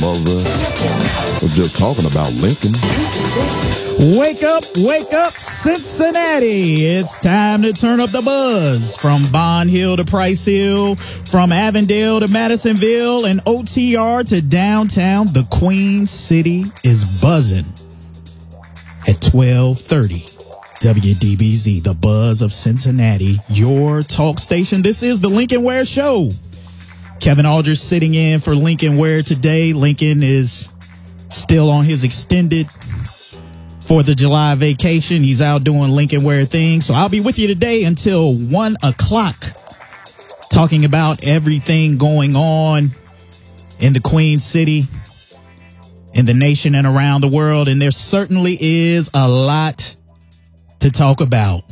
mother. We're just talking about Lincoln. Wake up, Cincinnati. It's time to turn up the buzz. From Bond Hill to Price Hill, from Avondale to Madisonville, and OTR to downtown, the Queen City is buzzing at 12:30. WDBZ, the buzz of Cincinnati, your talk station. This is the Lincoln Ware Show. Kevin Aldridge sitting in for Lincoln Ware today. Lincoln is still on his extended 4th of July vacation. He's out doing Lincoln Ware things. So I'll be with you today until 1 o'clock talking about everything going on in the Queen City, in the nation and around the world. And there certainly is a lot to talk about.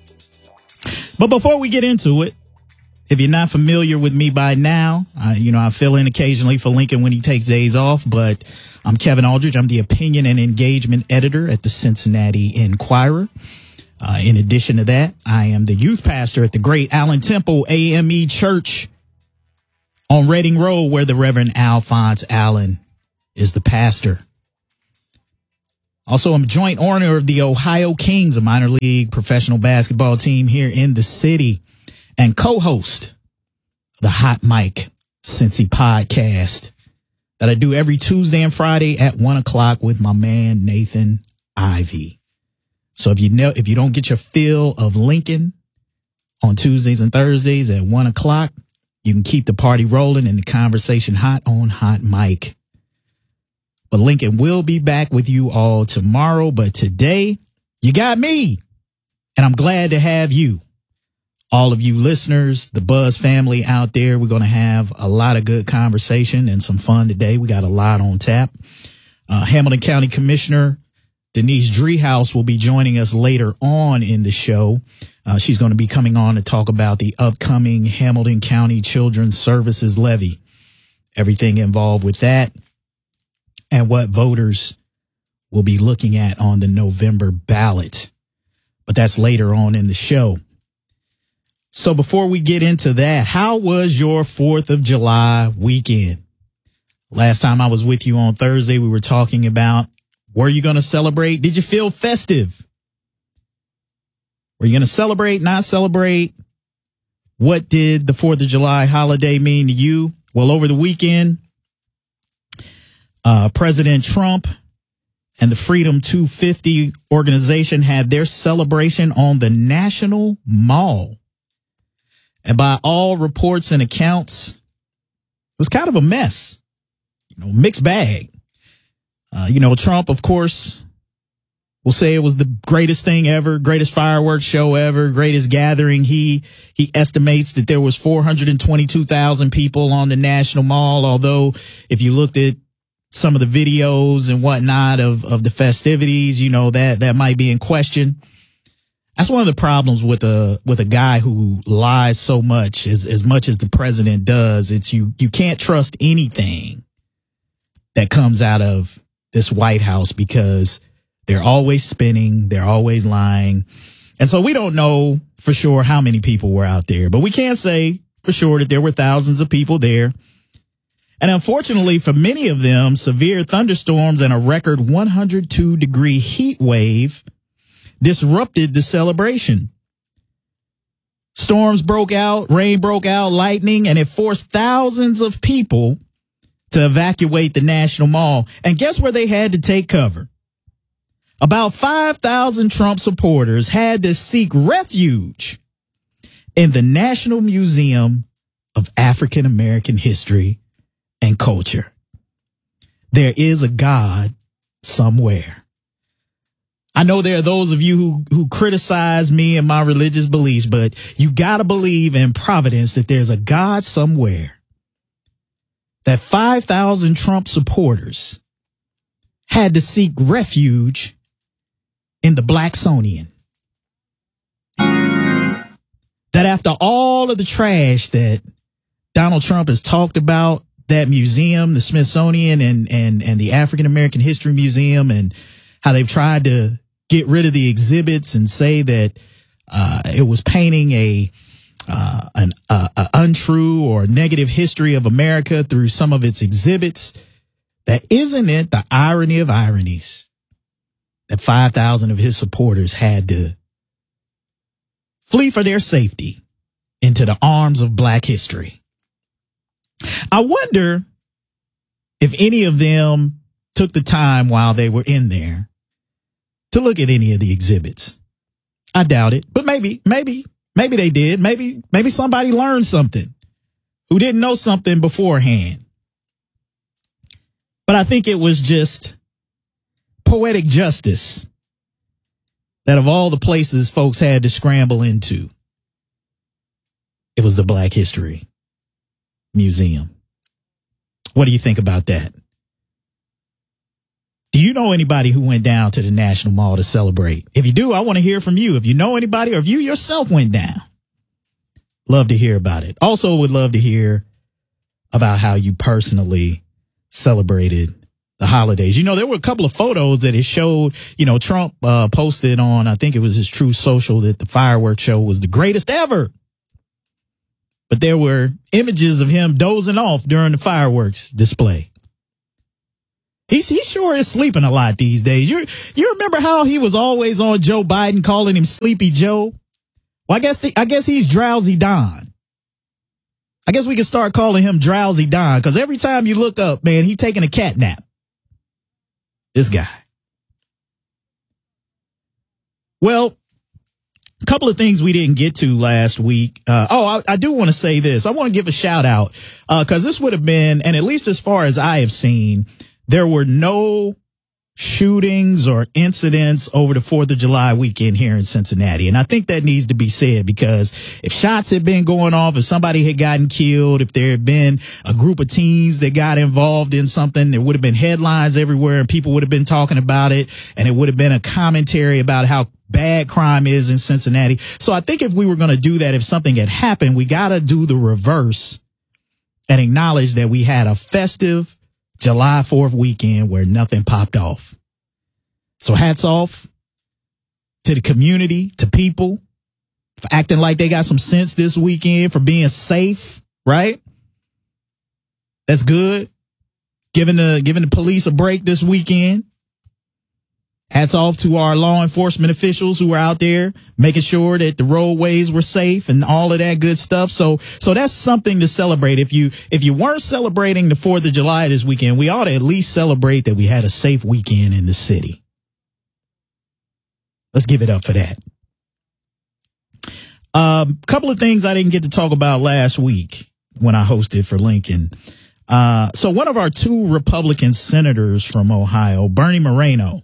But before we get into it, if you're not familiar with me by now, I fill in occasionally for Lincoln when he takes days off, but I'm Kevin Aldridge. I'm the opinion and engagement editor at the Cincinnati Enquirer. In addition to that, I am the youth pastor at the Great Allen Temple AME Church on Reading Road, where the Reverend Alphonse Allen is the pastor. Also, I'm a joint owner of the Ohio Kings, a minor league professional basketball team here in the city, and co-host of the Hot Mic Cincy podcast that I do every Tuesday and Friday at 1 o'clock with my man Nathan Ivy. So if you don't get your fill of Lincoln on Tuesdays and Thursdays at 1 o'clock, you can keep the party rolling and the conversation hot on Hot Mic. But Lincoln will be back with you all tomorrow. But today, you got me. And I'm glad to have you. All of you listeners, the Buzz family out there, we're going to have a lot of good conversation and some fun today. We got a lot on tap. Hamilton County Commissioner Denise Driehaus will be joining us later on in the show. She's going to be coming on to talk about the upcoming Hamilton County Children's Services Levy, everything involved with that, and what voters will be looking at on the November ballot. But that's later on in the show. So before we get into that, how was your 4th of July weekend? Last time I was with you on Thursday, we were talking about, were you going to celebrate? Did you feel festive? Were you going to celebrate, not celebrate? What did the 4th of July holiday mean to you? Well, over the weekend, President Trump and the Freedom 250 organization had their celebration on the National Mall. And by all reports and accounts, it was kind of a mess, mixed bag. Trump, of course, will say it was the greatest thing ever, greatest fireworks show ever, greatest gathering. He estimates that there was 422,000 people on the National Mall. Although if you looked at some of the videos and whatnot of the festivities, that might be in question. That's one of the problems with a guy who lies so much as the president does. It's you can't trust anything that comes out of this White House because they're always spinning. They're always lying. And so we don't know for sure how many people were out there, but we can say for sure that there were thousands of people there. And unfortunately for many of them, severe thunderstorms and a record 102-degree heat wave disrupted the celebration. Storms broke out, rain broke out, lightning, and it forced thousands of people to evacuate the National Mall. And guess where they had to take cover? About 5,000 Trump supporters had to seek refuge in the National Museum of African American History and Culture. There is a God somewhere. I know there are those of you who criticize me and my religious beliefs, but you got to believe in providence that there's a God somewhere. That 5,000 Trump supporters had to seek refuge in the Blacksonian. That after all of the trash that Donald Trump has talked about, that museum, the Smithsonian and the African American History Museum, and how they've tried to get rid of the exhibits and say that it was painting an untrue or negative history of America through some of its exhibits, that isn't it the irony of ironies that 5,000 of his supporters had to flee for their safety into the arms of Black history. I wonder if any of them took the time while they were in there to look at any of the exhibits. I doubt it, but maybe they did. Maybe somebody learned something who didn't know something beforehand. But I think it was just poetic justice that of all the places folks had to scramble into, it was the Black History Museum. What do you think about that? Do you know anybody who went down to the National Mall to celebrate? If you do, I want to hear from you. If you know anybody or if you yourself went down, love to hear about it. Also would love to hear about how you personally celebrated the holidays. You know, there were a couple of photos that it showed, you know, Trump posted on, I think it was his True Social, that the fireworks show was the greatest ever. But there were images of him dozing off during the fireworks display. He sure is sleeping a lot these days. You remember how he was always on Joe Biden calling him Sleepy Joe? Well, I guess he's Drowsy Don. I guess we can start calling him Drowsy Don, because every time you look up, man, he taking a cat nap. This guy. Well, a couple of things we didn't get to last week. I do want to say this. I want to give a shout out because this would have been, and at least as far as I have seen, there were no shootings or incidents over the 4th of July weekend here in Cincinnati. And I think that needs to be said, because if shots had been going off, if somebody had gotten killed, if there had been a group of teens that got involved in something, there would have been headlines everywhere and people would have been talking about it. And it would have been a commentary about how bad crime is in Cincinnati. So I think if we were going to do that, if something had happened, we got to do the reverse and acknowledge that we had a festive July 4th weekend where nothing popped off. So hats off to the community, to people for acting like they got some sense this weekend, for being safe, right? That's good. Giving the police a break this weekend. Hats off to our law enforcement officials who were out there making sure that the roadways were safe and all of that good stuff. So that's something to celebrate. If you weren't celebrating the 4th of July this weekend, we ought to at least celebrate that we had a safe weekend in the city. Let's give it up for that. Couple of things I didn't get to talk about last week when I hosted for Lincoln. So one of our 2 Republican senators from Ohio, Bernie Moreno,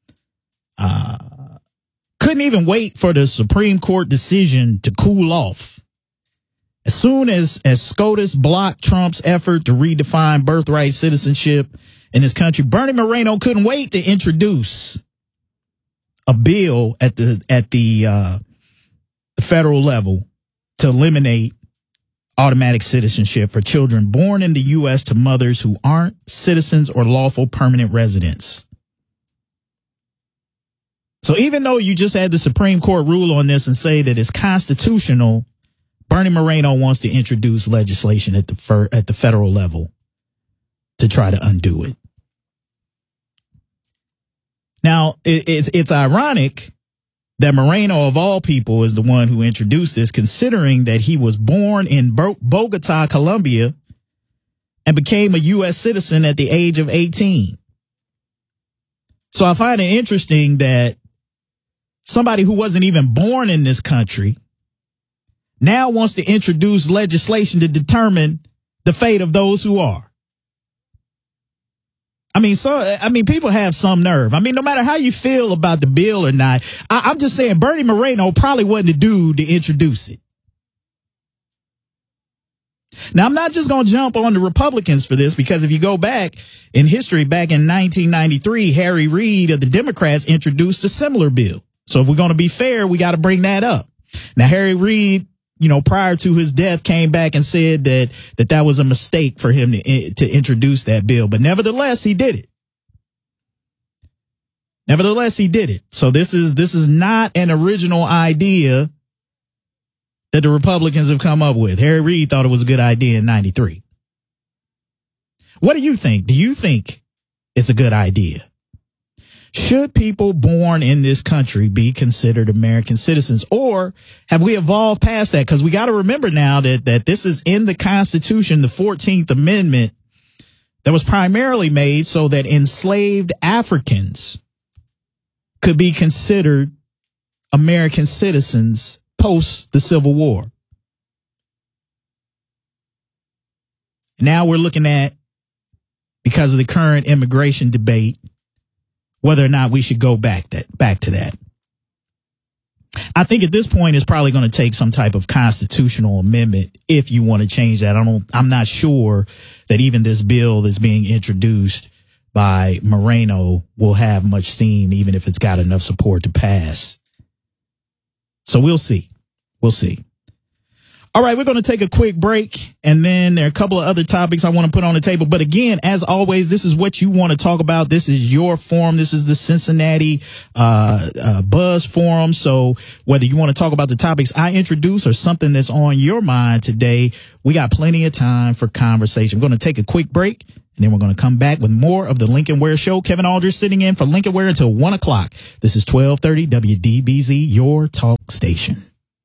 couldn't even wait for the Supreme Court decision to cool off. As soon as SCOTUS blocked Trump's effort to redefine birthright citizenship in this country, Bernie Moreno couldn't wait to introduce a bill at the federal level to eliminate automatic citizenship for children born in the U.S. to mothers who aren't citizens or lawful permanent residents. So even though you just had the Supreme Court rule on this and say that it's constitutional, Bernie Moreno wants to introduce legislation at the federal level to try to undo it. Now, it's ironic that Moreno, of all people, is the one who introduced this, considering that he was born in Bogota, Colombia, and became a U.S. citizen at the age of 18. So I find it interesting that somebody who wasn't even born in this country now wants to introduce legislation to determine the fate of those who are. I mean, people have some nerve. I mean, no matter how you feel about the bill or not, I'm just saying Bernie Moreno probably wasn't the dude to introduce it. Now, I'm not just going to jump on the Republicans for this, because if you go back in history, back in 1993, Harry Reid of the Democrats introduced a similar bill. So if we're going to be fair, we got to bring that up. Now, Harry Reid, prior to his death, came back and said that was a mistake for him to introduce that bill. But nevertheless, he did it. So this is not an original idea that the Republicans have come up with. Harry Reid thought it was a good idea in 93. What do you think? Do you think it's a good idea. Should people born in this country be considered American citizens, or have we evolved past that? Because we got to remember now that this is in the Constitution, the 14th Amendment, that was primarily made so that enslaved Africans could be considered American citizens post the Civil War. Now we're looking at, because of the current immigration debate, whether or not we should go back to that. I think at this point it's probably going to take some type of constitutional amendment if you want to change that. I'm not sure that even this bill that's being introduced by Moreno will have much steam, even if it's got enough support to pass. So we'll see. We'll see. All right, we're going to take a quick break, and then there are a couple of other topics I want to put on the table. But again, as always, this is what you want to talk about. This is your forum. This is the Cincinnati Buzz Forum. So whether you want to talk about the topics I introduce or something that's on your mind today, we got plenty of time for conversation. We're going to take a quick break, and then we're going to come back with more of the Lincoln Ware Show. Kevin Aldridge sitting in for Lincoln Ware until 1 o'clock. This is 1230 WDBZ, your talk station.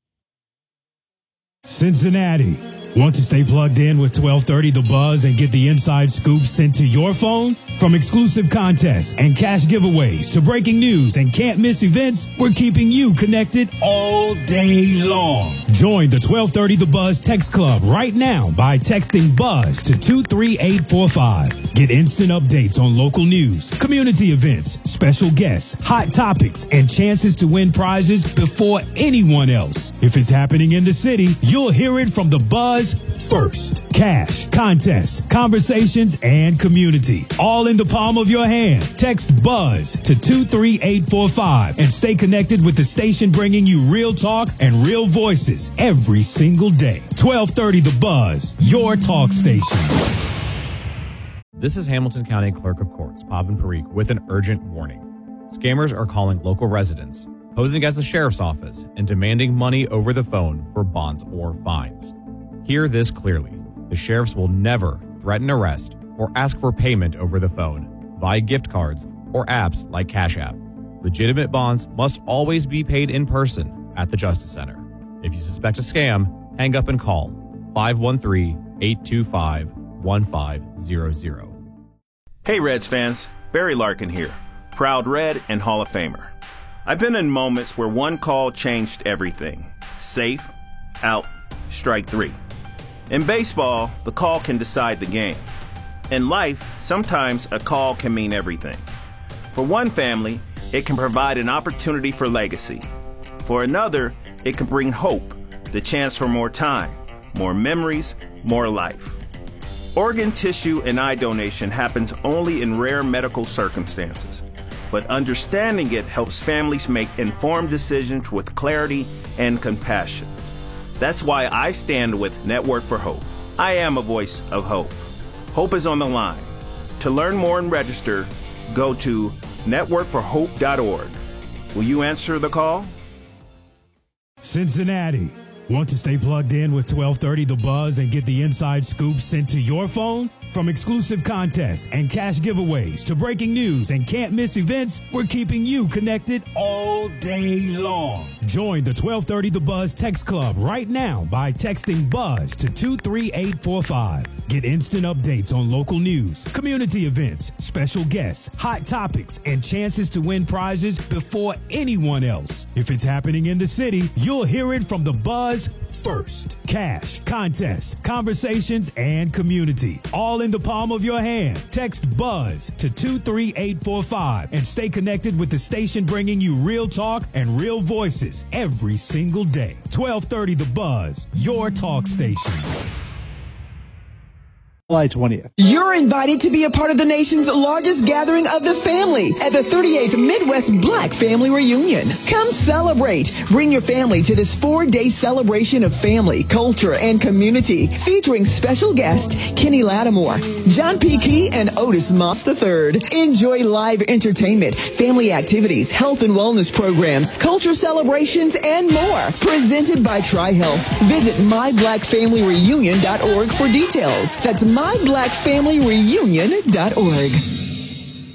Cincinnati. Want to stay plugged in with 1230 The Buzz and get the inside scoop sent to your phone? From exclusive contests and cash giveaways to breaking news and can't miss events, we're keeping you connected all day long. Join the 1230 The Buzz text club right now by texting BUZZ to 23845. Get instant updates on local news, community events, special guests, hot topics, and chances to win prizes before anyone else. If it's happening in the city, you'll hear it from The Buzz first. Cash, contests, conversations, and community. All in the palm of your hand. Text BUZZ to 23845 and stay connected with the station bringing you real talk and real voices every single day. 1230 The Buzz, your talk station. This is Hamilton County Clerk of Courts, Pavan Parikh, with an urgent warning. Scammers are calling local residents, posing as the sheriff's office, and demanding money over the phone for bonds or fines. Hear this clearly. The sheriffs will never threaten arrest or ask for payment over the phone, via gift cards, or apps like Cash App. Legitimate bonds must always be paid in person at the Justice Center. If you suspect a scam, hang up and call 513-825-1500. Hey Reds fans, Barry Larkin here, proud Red and Hall of Famer. I've been in moments where one call changed everything. Safe, out, strike three. In baseball, the call can decide the game. In life, sometimes a call can mean everything. For one family, it can provide an opportunity for legacy. For another, it can bring hope, the chance for more time, more memories, more life. Organ, tissue, and eye donation happens only in rare medical circumstances, but understanding it helps families make informed decisions with clarity and compassion. That's why I stand with Network for Hope. I am a voice of hope. Hope is on the line. To learn more and register, go to networkforhope.org. Will you answer the call? Cincinnati. Want to stay plugged in with 1230 The Buzz and get the inside scoop sent to your phone? From exclusive contests and cash giveaways to breaking news and can't miss events, we're keeping you connected all day long. Join the 1230 The Buzz text club right now by texting BUZZ to 23845. Get instant updates on local news, community events, special guests, hot topics, and chances to win prizes before anyone else. If it's happening in the city, you'll hear it from The Buzz first. Cash, contests, conversations, and community. All in the palm of your hand. Text BUZZ to 23845 and stay connected with the station bringing you real talk and real voices every single day. 1230 The Buzz, your talk station. July 20th. You're invited to be a part of the nation's largest gathering of the family at the 38th Midwest Black Family Reunion. Come celebrate. Bring your family to this 4-day celebration of family, culture, and community, featuring special guests Kenny Lattimore, John P. Key, and Otis Moss III. Enjoy live entertainment, family activities, health and wellness programs, culture celebrations, and more. Presented by TriHealth. Visit myblackfamilyreunion.org for details. That's myblackfamilyreunion.org.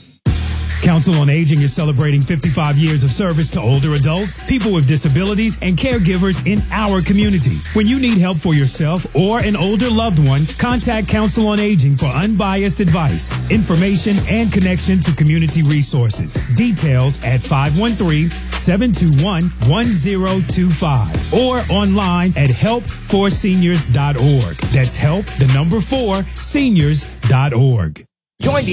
Council on Aging is celebrating 55 years of service to older adults, people with disabilities, and caregivers in our community. When you need help for yourself or an older loved one, contact Council on Aging for unbiased advice, information, and connection to community resources. Details at 513-721-1025 or online at help4seniors.org. That's help, the number 4, seniors.org. Join the